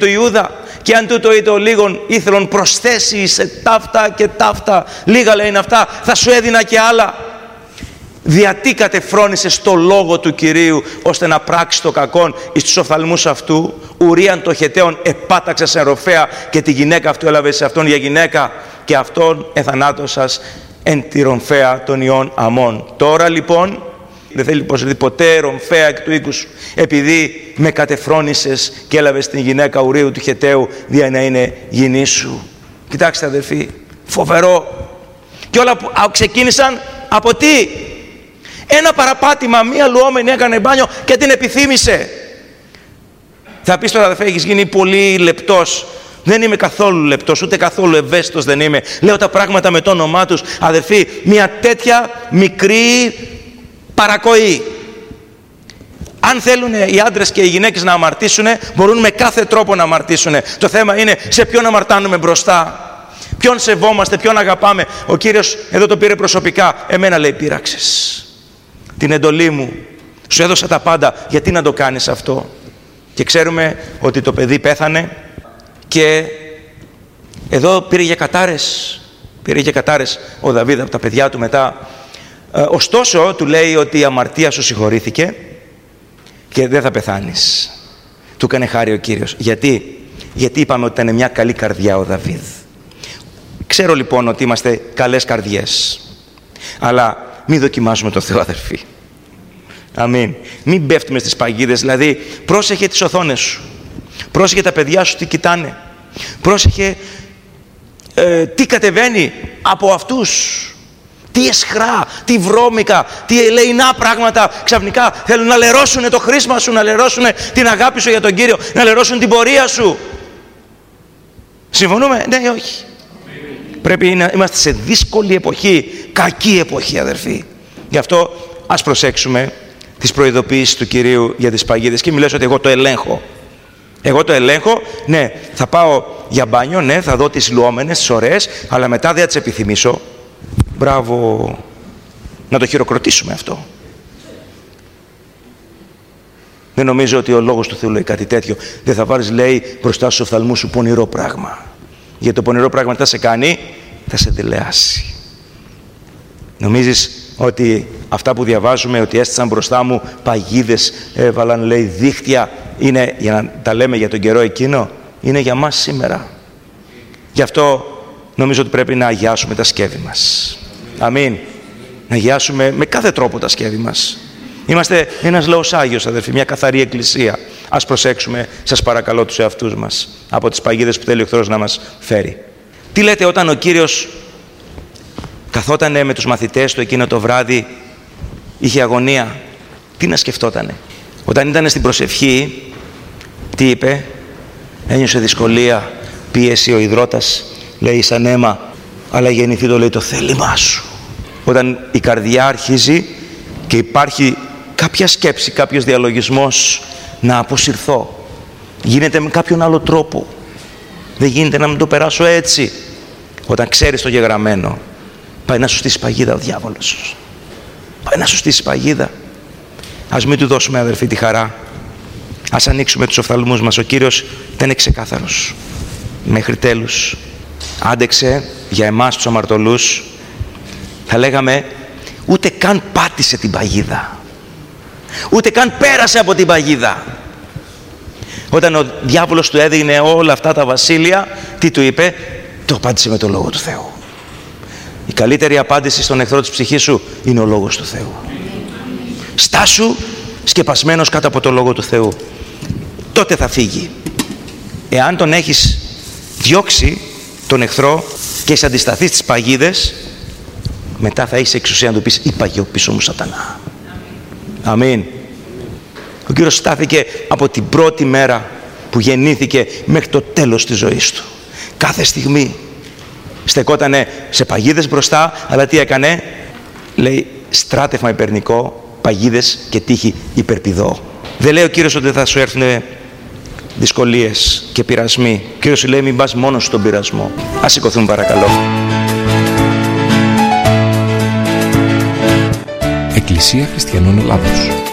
του Ιούδα. Και αν τούτο ή το λίγον ήθελον προσθέσει σε ταύτα και ταύτα, λίγα λέει είναι αυτά, θα σου έδινα και άλλα. Διατί κατεφρόνησες το λόγο του Κυρίου, ώστε να πράξει το κακόν εις τους οφθαλμούς αυτού? Ουρίαν το Χεταίον επάταξε σε ροφέα, και τη γυναίκα αυτού έλαβε σε αυτόν για γυναίκα, και αυτόν εθανάτωσας εν τη ρομφαία των ιών Αμών. Τώρα λοιπόν δεν θέλει πως δει ποτέ ρομφαία εκ του οίκου σου, επειδή με κατεφρόνησες και έλαβες την γυναίκα Ουρίου του Χεταίου, δια να είναι γυνή σου. Κοιτάξτε αδερφοί, φοβερό. Και όλα ξεκίνησαν από τι? Ένα παραπάτημα, μία λουόμενη έκανε μπάνιο και την επιθύμησε. Θα πεις τώρα, αδερφέ, έχεις γίνει πολύ λεπτός. Δεν είμαι καθόλου λεπτός, ούτε καθόλου ευαίσθητος δεν είμαι. Λέω τα πράγματα με το όνομά τους. Αδερφοί, μια τέτοια μικρή παρακοή. Αν θέλουν οι άντρες και οι γυναίκες να αμαρτήσουν, μπορούν με κάθε τρόπο να αμαρτήσουν. Το θέμα είναι σε ποιον αμαρτάνουμε μπροστά. Ποιον σεβόμαστε, ποιον αγαπάμε. Ο Κύριος εδώ το πήρε προσωπικά. Εμένα λέει πείραξες την εντολή μου, σου έδωσα τα πάντα, γιατί να το κάνεις αυτό? Και ξέρουμε ότι το παιδί πέθανε και εδώ πήρε για κατάρες ο Δαβίδ από τα παιδιά του μετά. Ωστόσο του λέει ότι η αμαρτία σου συγχωρήθηκε και δεν θα πεθάνεις. Του έκανε χάρη ο Κύριος. Γιατί είπαμε ότι ήταν μια καλή καρδιά ο Δαβίδ. Ξέρω λοιπόν ότι είμαστε καλές καρδιές, αλλά μην δοκιμάζουμε το Θεό, αδερφοί. Αμήν. Μην πέφτουμε στις παγίδες. Δηλαδή πρόσεχε τις οθόνες σου, πρόσεχε τα παιδιά σου τι κοιτάνε, πρόσεχε τι κατεβαίνει από αυτούς, τι εσχρά, τι βρώμικα, τι ελεεινά πράγματα ξαφνικά θέλουν να λερώσουν το χρήσμα σου, να λερώσουν την αγάπη σου για τον Κύριο, να λερώσουν την πορεία σου. Συμφωνούμε? Ναι ή όχι? Πρέπει να είμαστε σε δύσκολη εποχή, κακή εποχή, αδερφοί. Γι' αυτό ας προσέξουμε τις προειδοποιήσεις του Κυρίου για τις παγίδες. Και μιλάς ότι εγώ το ελέγχω. Εγώ το ελέγχω, ναι, θα πάω για μπάνιο, ναι, θα δω τις λουόμενες, τις ωραίες, αλλά μετά δεν θα τις επιθυμήσω. Μπράβο, να το χειροκροτήσουμε αυτό. Δεν νομίζω ότι ο Λόγος του Θεού λέει κάτι τέτοιο. Δεν θα βάλεις, λέει, μπροστά στους οφθαλμούς σου πονηρό πράγμα. Γιατί το πονηρό πράγμα τι θα σε κάνει? Θα σε δελεάσει. Νομίζεις ότι αυτά που διαβάζουμε, ότι έστησαν μπροστά μου παγίδες, έβαλαν, λέει, δίχτυα, είναι για να τα λέμε για τον καιρό εκείνο? Είναι για μας σήμερα. Γι' αυτό νομίζω ότι πρέπει να αγιάσουμε τα σκεύη μας. Αμήν. Να αγιάσουμε με κάθε τρόπο τα σκεύη μας. Είμαστε ένας λαός Άγιος, αδερφοί, μια καθαρή εκκλησία. Ας προσέξουμε, σας παρακαλώ, τους εαυτούς μας από τις παγίδες που θέλει ο εχθρός να μας φέρει. Τι λέτε όταν ο Κύριος καθότανε με τους μαθητές του εκείνο το βράδυ, είχε αγωνία? Τι να σκεφτότανε? Όταν ήταν στην προσευχή, τι είπε? Ένιωσε δυσκολία, πίεση, ο υδρότας, λέει, σαν αίμα, αλλά γεννηθεί το, λέει, το θέλημά σου. Όταν η καρδιά αρχίζει και υπάρχει κάποια σκέψη, κάποιος διαλογισμός, να αποσυρθώ, γίνεται με κάποιον άλλο τρόπο. Δεν γίνεται να μην το περάσω έτσι. Όταν ξέρεις το γεγραμμένο, πάει να σου στήσει παγίδα ο διάβολος. Πάει να σου στήσει παγίδα. Ας μην του δώσουμε, αδερφοί, τη χαρά. Ας ανοίξουμε τους οφθαλμούς μας. Ο Κύριος ήταν ξεκάθαρος μέχρι τέλους. Άντεξε για εμάς τους αμαρτωλούς. Θα λέγαμε, ούτε καν πάτησε την παγίδα, ούτε καν πέρασε από την παγίδα. Όταν ο διάβολος του έδινε όλα αυτά τα βασίλεια, τι του είπε? Το απάντησε με το Λόγο του Θεού. Η καλύτερη απάντηση στον εχθρό της ψυχής σου είναι ο Λόγος του Θεού. Στάσου σκεπασμένος κάτω από το Λόγο του Θεού. Τότε θα φύγει. Εάν τον έχεις διώξει τον εχθρό και έχεις αντισταθεί στις παγίδες, μετά θα έχεις εξουσία να του πεις, είπα και πίσω μου σατανά. Αμήν. Ο Κύριος στάθηκε από την πρώτη μέρα που γεννήθηκε μέχρι το τέλος της ζωής του. Κάθε στιγμή στεκότανε σε παγίδες μπροστά, αλλά τι έκανε? Λέει, στράτευμα υπερνικό, παγίδες και τύχη υπερπηδό. Δεν λέει ο Κύριος ότι θα σου έρθουν δυσκολίες και πειρασμοί. Ο Κύριος σου λέει, μην πας μόνος στον πειρασμό. Ας σηκωθούμε παρακαλώ. Εκκλησία Χριστιανών Ελλάδος.